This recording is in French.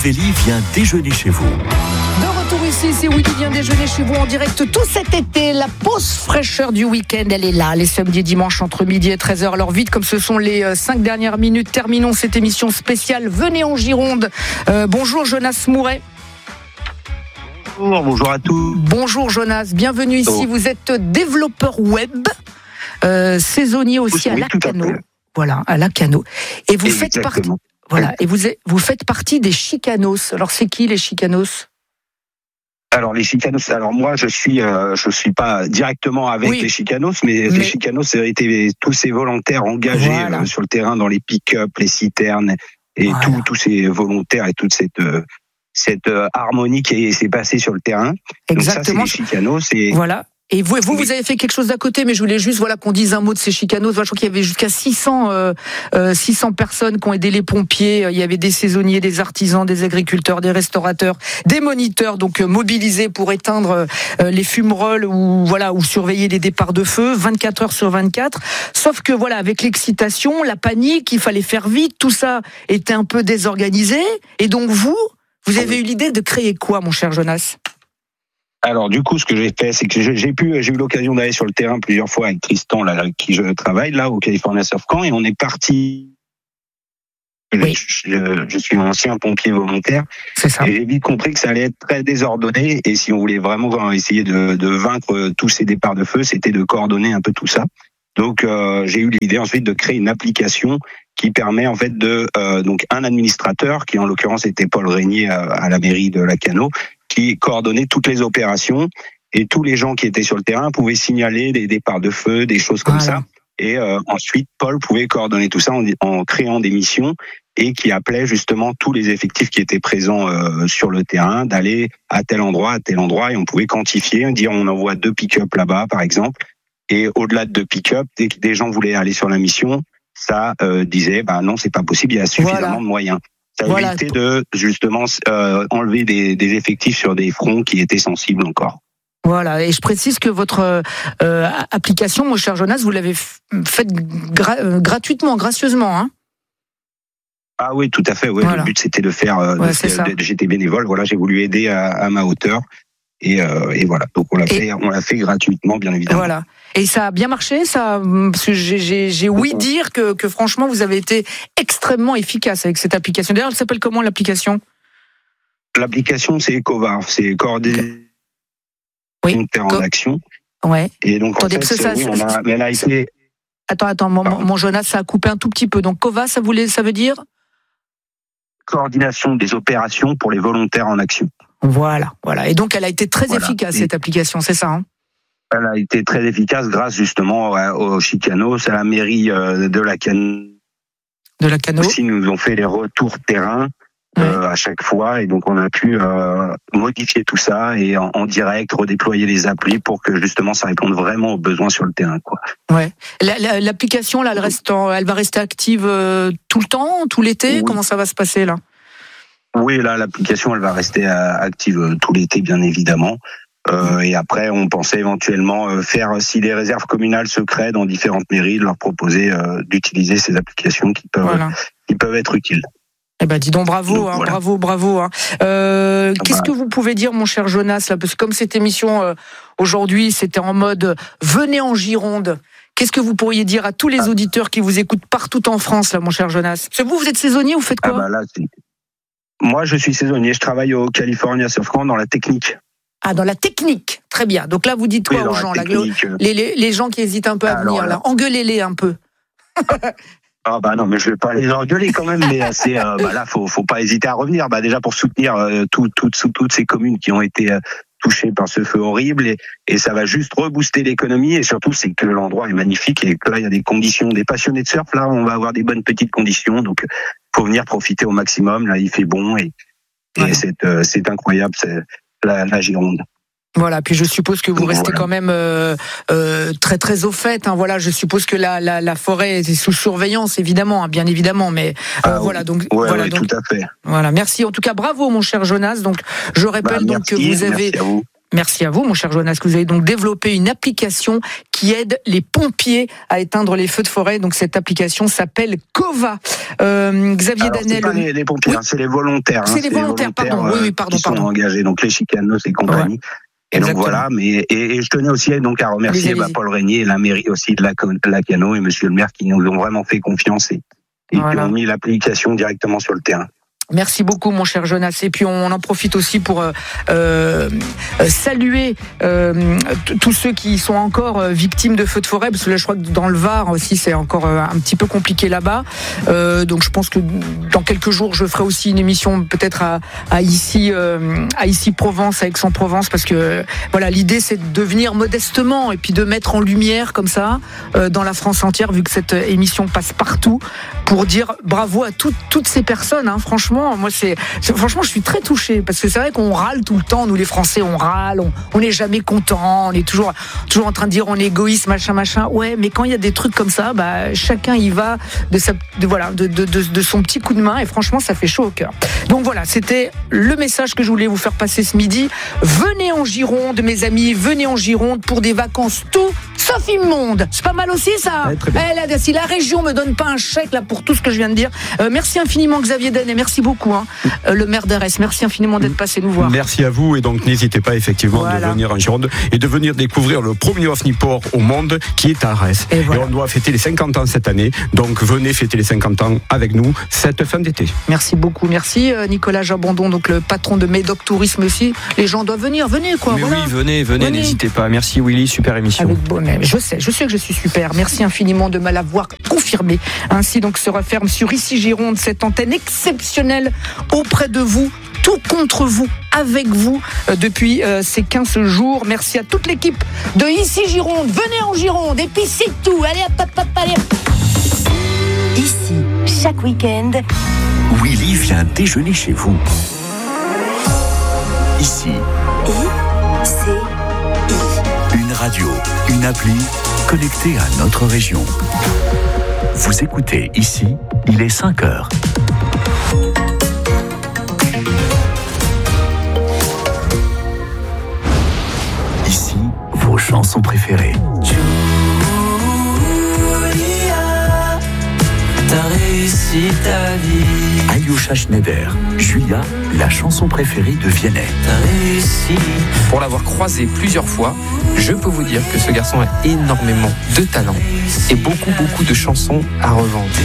Willy vient déjeuner chez vous. De retour ici, c'est Willy vient déjeuner chez vous en direct tout cet été. La pause fraîcheur du week-end, elle est là, les samedis et dimanches entre midi et 13h. Alors vite, comme ce sont les 5 dernières minutes, terminons cette émission spéciale. Venez en Gironde. Bonjour Jonas Mouret. Bonjour à tous. Bonjour Jonas, bienvenue ici. Vous êtes développeur web, saisonnier aussi à Lacanau. Voilà, à Lacanau. Et vous faites partie. Voilà, et vous faites partie des Chicanos. Alors c'est qui les Chicanos ? Alors les Chicanos, alors moi je suis pas directement avec les Chicanos, mais les Chicanos ça a été tous ces volontaires engagés sur le terrain dans les pick-up, les citernes et tous ces volontaires et toute cette harmonie qui s'est passée sur le terrain. Exactement. Donc ça c'est les Chicanos. Voilà. Et vous avez fait quelque chose d'à côté, mais je voulais juste qu'on dise un mot de ces Chicanos. Je crois qu'il y avait jusqu'à 600 personnes qui ont aidé les pompiers. Il y avait des saisonniers, des artisans, des agriculteurs, des restaurateurs, des moniteurs, donc mobilisés pour éteindre les fumerolles ou surveiller les départs de feu 24 heures sur 24. Sauf que avec l'excitation, la panique, il fallait faire vite, tout ça était un peu désorganisé. Et donc vous avez eu l'idée de créer quoi, mon cher Jonas ? Alors du coup, ce que j'ai fait, c'est que j'ai eu l'occasion d'aller sur le terrain plusieurs fois avec Tristan, là, avec qui je travaille, là, au California Surf Camp, et on est parti. Oui. Je suis un ancien pompier volontaire. C'est ça. Et j'ai vite compris que ça allait être très désordonné, et si on voulait vraiment essayer de vaincre tous ces départs de feu, c'était de coordonner un peu tout ça. Donc j'ai eu l'idée ensuite de créer une application qui permet en fait donc un administrateur, qui en l'occurrence était Paul Régnier à la mairie de Lacanau, qui coordonnait toutes les opérations, et tous les gens qui étaient sur le terrain pouvaient signaler des départs de feu, des choses comme ça. Et ensuite, Paul pouvait coordonner tout ça en créant des missions, et qui appelait justement tous les effectifs qui étaient présents sur le terrain d'aller à tel endroit, et on pouvait quantifier, dire on envoie 2 pick-up là-bas par exemple, et au-delà de 2 pick-up, dès que des gens voulaient aller sur la mission, ça disait non, c'est pas possible, il y a suffisamment de moyens. Ça évitait de justement enlever des effectifs sur des fronts qui étaient sensibles encore. Voilà, et je précise que votre application, mon cher Jonas, vous l'avez faite gratuitement, gracieusement, hein ? Ah oui, tout à fait. Ouais, le but c'était de faire. J'étais bénévole. Voilà, j'ai voulu aider à ma hauteur, et voilà. Donc on l'a fait gratuitement, bien évidemment. Voilà. Et ça a bien marché, ça. Parce que j'ai ouï dire que franchement vous avez été extrêmement efficace avec cette application. D'ailleurs, elle s'appelle comment l'application ? L'application c'est Ecovar, c'est coordonné en action. Ouais. Et donc en fait, elle a été. Attends, mon Jonas, ça a coupé un tout petit peu. Donc COVA, ça veut dire coordination des opérations pour les volontaires en action. Voilà. Et donc elle a été très efficace cette application, c'est ça, hein ? Elle a été très efficace grâce justement aux Chicanos, à la mairie de Lacanau. Aussi, nous ont fait les retours terrain à chaque fois, et donc on a pu modifier tout ça et en direct redéployer les applis pour que justement ça réponde vraiment aux besoins sur le terrain, quoi. Ouais. L'application là, elle va rester active tout le temps, tout l'été. Oui. Comment ça va se passer là ? Oui, là l'application elle va rester active tout l'été, bien évidemment. Et après, on pensait éventuellement faire, si les réserves communales se créent dans différentes mairies, de leur proposer d'utiliser ces applications qui peuvent être utiles. Eh ben, dis donc, bravo, bravo. Qu'est-ce que vous pouvez dire, mon cher Jonas, là, parce que comme cette émission aujourd'hui, c'était en mode venez en Gironde. Qu'est-ce que vous pourriez dire à tous les auditeurs qui vous écoutent partout en France, là, mon cher Jonas ? Parce que vous êtes saisonnier, vous faites quoi ? Moi, je suis saisonnier. Je travaille au California Surf Camp dans la technique. Ah, dans la technique, très bien. Donc là, vous dites quoi aux gens, là, les gens qui hésitent un peu à venir, là, engueulez-les un peu. Non, mais je vais pas les engueuler quand même, mais là, faut pas hésiter à revenir. Déjà pour soutenir toutes ces communes qui ont été touchées par ce feu horrible, et ça va juste rebooster l'économie, et surtout c'est que l'endroit est magnifique, et que là il y a des conditions, des passionnés de surf, là on va avoir des bonnes petites conditions, donc faut venir profiter au maximum. Là il fait bon, et c'est incroyable, c'est la Gironde. Voilà, puis je suppose que vous restez quand même très très au fait. Hein, voilà, je suppose que la forêt est sous surveillance, évidemment, hein, bien évidemment, mais donc donc, tout à fait. Voilà, merci. En tout cas, bravo, mon cher Jonas. Donc, je rappelle que vous avez Merci à vous, mon cher Jonas, que vous avez donc développé une application qui aide les pompiers à éteindre les feux de forêt. Donc cette application s'appelle Cova. Xavier Alors, Danel. c'est pas les pompiers, Oui. C'est les volontaires. C'est les volontaires, pardon. Oui, pardon, qui sont engagés, donc les chicanos et compagnie. Ouais. Et donc Exactement. voilà, et je tenais aussi donc à remercier Allez-y. Paul Régnier et la mairie aussi de Lacano et Monsieur le maire qui nous ont vraiment fait confiance et qui Voilà. ont mis l'application directement sur le terrain. Merci beaucoup, mon cher Jonas. Et puis on en profite aussi pour saluer tous ceux qui sont encore victimes de feux de forêt, parce que là, je crois que dans le Var aussi, c'est encore un petit peu compliqué là-bas. Donc je pense que dans quelques jours, je ferai aussi une émission peut-être à Issy Provence, à Aix-en-Provence, parce que voilà, l'idée c'est de venir modestement et puis de mettre en lumière comme ça dans la France entière, vu que cette émission passe partout, pour dire bravo à toutes ces personnes. Hein, franchement, moi franchement, je suis très touchée, parce que c'est vrai qu'on râle tout le temps. Nous, les Français, on râle, on n'est jamais content, on est toujours en train de dire on est égoïste, machin. Ouais, mais quand il y a des trucs comme ça, bah chacun y va de son petit coup de main, et franchement, ça fait chaud au cœur. Donc voilà, c'était le message que je voulais vous faire passer ce midi. Venez en Gironde, mes amis, venez en Gironde pour des vacances tout sauf immonde. C'est pas mal aussi, ça. Ouais, très bien. Si la région me donne pas un chèque là pour tout ce que je viens de dire, merci infiniment Xavier Danel, merci beaucoup, le maire d'Arès, merci infiniment d'être passé nous voir. Merci à vous, et donc n'hésitez pas effectivement de venir en Gironde et de venir découvrir le premier OVNIPort au monde qui est à Arès. Et voilà. Et on doit fêter les 50 ans cette année, donc venez fêter les 50 ans avec nous cette fin d'été. Merci beaucoup, merci Nicolas Jabondon, donc le patron de Médoc Tourisme aussi. Les gens doivent venez quoi. Mais voilà. oui, venez, n'hésitez pas. Merci Willy, super émission. Avec bonheur. Je sais que je suis super. Merci infiniment de me l'avoir confirmé. Ainsi donc se referme sur Issy Gironde cette antenne exceptionnelle auprès de vous, tout contre vous, avec vous depuis ces 15 jours. Merci à toute l'équipe de Issy Gironde. Venez en Gironde et puis c'est tout. Allez, hop, allez. Ici, chaque week-end, Willy vient déjeuner chez vous. Ici, une radio, une appli connectée à notre région. Vous écoutez Ici, il est 5 heures. Ici, vos chansons préférées. T'as réussi ta vie. Alyosha Schneider, Julia, la chanson préférée de Vianney. T'as réussi. Pour l'avoir croisé plusieurs fois, je peux vous dire que ce garçon a énormément de talent et beaucoup de chansons à revendre.